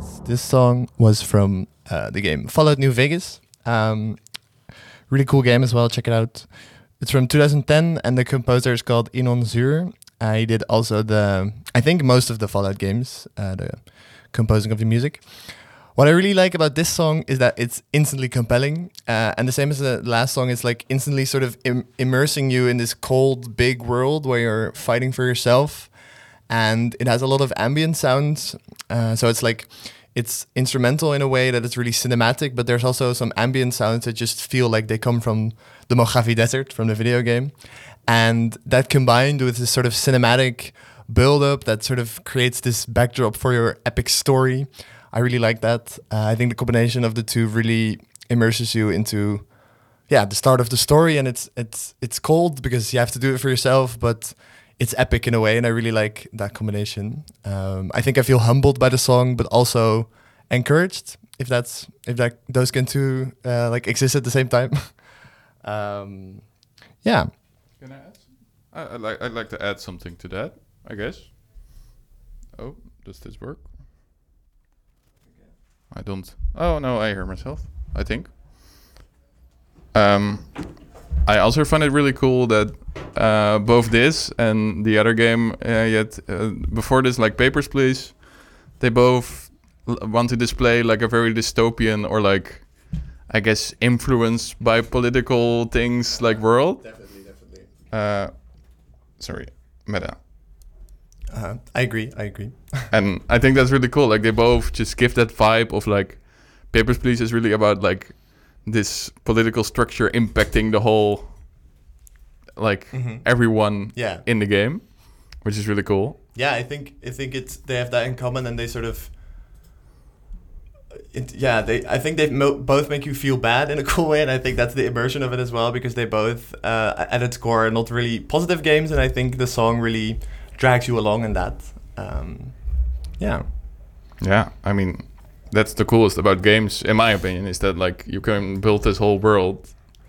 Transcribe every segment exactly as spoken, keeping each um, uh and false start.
Yes, this song was from uh, the game Fallout New Vegas. Um, really cool game as well. Check it out. It's from two thousand ten, and the composer is called Inon Zur. Uh, he did also the, I think, most of the Fallout games, uh, the composing of the music. What I really like about this song is that it's instantly compelling, uh, and the same as the last song, it's like instantly sort of Im- immersing you in this cold, big world where you're fighting for yourself, and it has a lot of ambient sounds. Uh, so it's like it's instrumental in a way that it's really cinematic, but there's also some ambient sounds that just feel like they come from the Mojave Desert from the video game, and that combined with this sort of cinematic build-up that sort of creates this backdrop for your epic story. I really like that. Uh, I think the combination of the two really immerses you into, yeah, the start of the story, and it's it's it's cold because you have to do it for yourself, but it's epic in a way, and I really like that combination. Um, I think I feel humbled by the song, but also encouraged. If that's if that those can two uh, like exist at the same time. um, yeah. Can I add? I, I'd like I'd like to add something to that. I guess. Oh, does this work? I don't. Oh no, I hear myself. I think. Um, I also find it really cool that uh, both this and the other game, uh, yet uh, before this, like Papers, Please, they both l- want to display like a very dystopian or like, I guess, influenced by political things like world. Definitely, definitely. Uh, sorry, meta. Uh, I agree. I agree. And I think that's really cool. Like they both just give that vibe of like Papers, Please is really about like this political structure impacting the whole, like Mhm. everyone Yeah. in the game, which is really cool. Yeah, I think I think it's they have that in common, and they sort of. It, yeah, they. I think they mo- both make you feel bad in a cool way, and I think that's the immersion of it as well, because they both, uh, at its core, are not really positive games, and I think the song really drags you along in that. Um, yeah. Yeah, I mean, that's the coolest about games, in my opinion, is that like you can build this whole world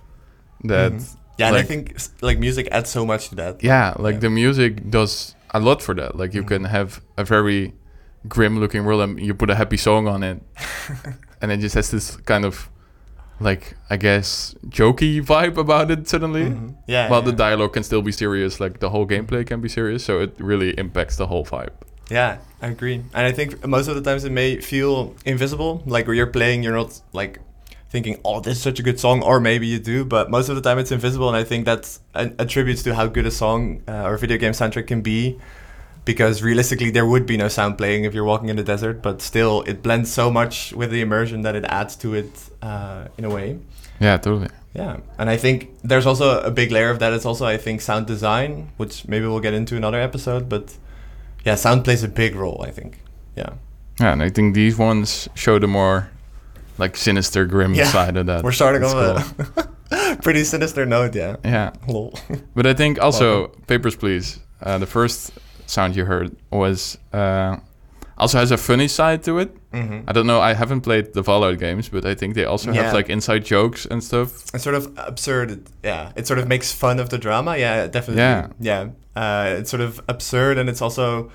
that. Mhm. Yeah, and I like, think s- like music adds so much to that. Yeah, like Yeah. the music does a lot for that. Like you Mhm. can have a very grim looking world and you put a happy song on it and it just has this kind of like, I guess, jokey vibe about it suddenly. Mhm. Yeah. While yeah. the dialogue can still be serious, like the whole gameplay can be serious, so it really impacts the whole vibe. Yeah, I agree. And I think most of the times it may feel invisible. Like when you're playing, you're not like thinking, oh, this is such a good song, or maybe you do, but most of the time it's invisible, and I think that's an attributes to how good a song uh, or video game soundtrack can be, because realistically there would be no sound playing if you're walking in the desert, but still it blends so much with the immersion that it adds to it uh, in a way. Yeah, totally. Yeah, and I think there's also a big layer of that. It's also, I think, sound design, which maybe we'll get into another episode, but yeah, sound plays a big role, I think. Yeah. Yeah, and I think these ones show the more like sinister, grim Yeah, side of that. We're starting It's on a pretty sinister note, yeah. Yeah. Lol. But I think also Papers, Please, uh, the first sound you heard was uh, also has a funny side to it. Mm-hmm. I don't know, I haven't played the Fallout games, but I think they also Yeah. have like inside jokes and stuff. It's sort of absurd. It, yeah, it sort of makes fun of the drama. Yeah, definitely. Yeah. Yeah. Uh, it's sort of absurd, and it's also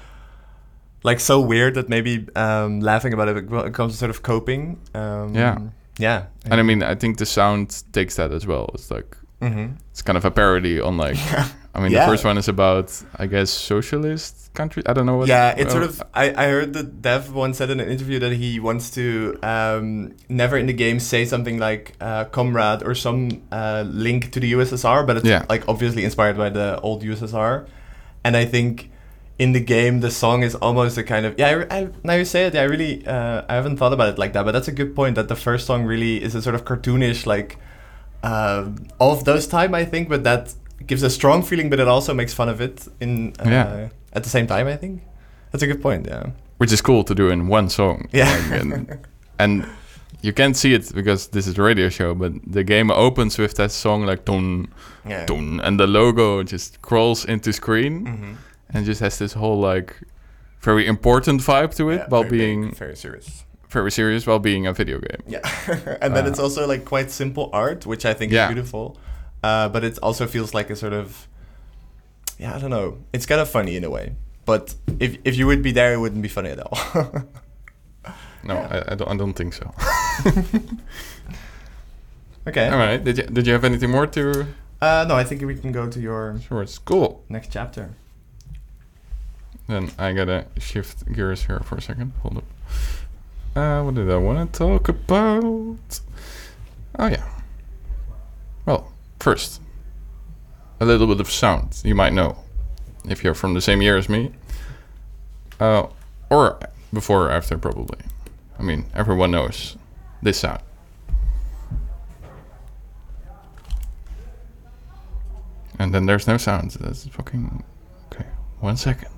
like so weird that maybe um, laughing about it becomes sort of coping. Um, Yeah. Yeah. And I mean, I think the sound takes that as well. It's like, Mm-hmm. it's kind of a parody on like, I mean, Yeah. the first one is about, I guess, socialist country. I don't know what. Yeah, it's sort well, of. I, I heard the dev once said in an interview that he wants to um, never in the game say something like uh, "comrade" or some uh, link to the U S S R, but it's Yeah. like obviously inspired by the old U S S R. And I think in the game the song is almost a kind of yeah. I, I, now you say it, yeah, I really uh, I haven't thought about it like that, but that's a good point. That the first song really is a sort of cartoonish like uh, of those time, I think, but that gives a strong feeling, but it also makes fun of it in uh, Yeah. at the same time, I think. That's a good point, yeah. which is cool to do in one song. Yeah. Like, and, and you can't see it because this is a radio show, but the game opens with that song like dun, Yeah. dun, and the logo just crawls into screen Mm-hmm. and just has this whole like very important vibe to it Yeah, while very being big, very serious. very serious while being a video game. Yeah. And then Uh, it's also like quite simple art, which I think Yeah. is beautiful. Uh, but it also feels like a sort of, yeah, I don't know. It's kind of funny in a way. But if if you would be there, it wouldn't be funny at all. No, Yeah. I, I don't. I don't think so. Okay. All right. Did you Did you have anything more to? Uh, no, I think we can go to your Sure. It's cool. next chapter. Then I gotta shift gears here for a second. Hold up. Uh, what did I want to talk about? Oh yeah. Well, first, a little bit of sound you might know if you're from the same year as me. Uh, or before or after, probably. I mean, everyone knows this sound. And then there's no sound. That's fucking... Okay, one second.